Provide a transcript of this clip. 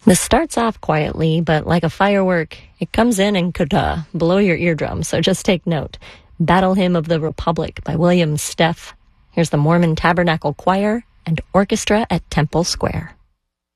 This starts off quietly, but like a firework, it comes in and could blow your eardrum, so just take note. Battle Hymn of the Republic by William Steff. Here's the Mormon Tabernacle Choir and Orchestra at Temple Square.